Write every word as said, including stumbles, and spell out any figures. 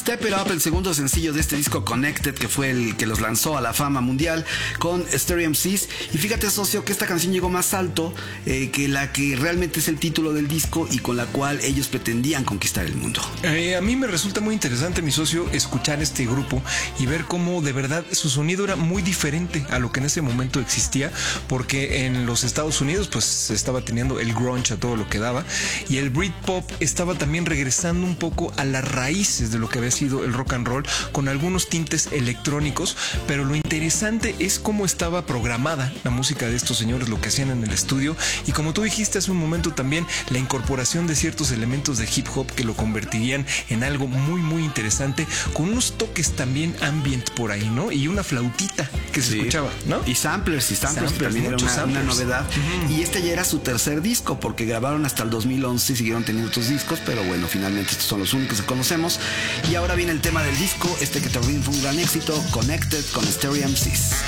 Step It Up, el segundo sencillo de este disco Connected, que fue el que los lanzó a la fama mundial con Stereo M Cs. Y fíjate, socio, que esta canción llegó más alto eh, que la que realmente es el título del disco y con la cual ellos pretendían conquistar el mundo. Eh, a mí me resulta muy interesante, mi socio, escuchar este grupo y ver cómo de verdad su sonido era muy diferente a lo que en ese momento existía, porque en los Estados Unidos pues se estaba teniendo el grunge a todo lo que daba, y el Britpop estaba también regresando un poco a las raíces de lo que había sido el rock and roll, con algunos tintes electrónicos. Pero lo interesante es cómo estaba programada la música de estos señores, lo que hacían en el estudio, y como tú dijiste hace un momento también, la incorporación de ciertos elementos de hip hop que lo convertirían en algo muy muy interesante, con unos toques también ambient por ahí, ¿no? Y una flautita que se sí. escuchaba, ¿no? Y samplers, y samplers, samplers también era una, samplers. una novedad. Uh-huh. Y este ya era su tercer disco, porque grabaron hasta el dos mil once y siguieron teniendo otros discos, pero bueno, finalmente estos son los únicos que conocemos. Y ahora viene el tema del disco, este que también fue un gran éxito, Connected con Stereo M Cs.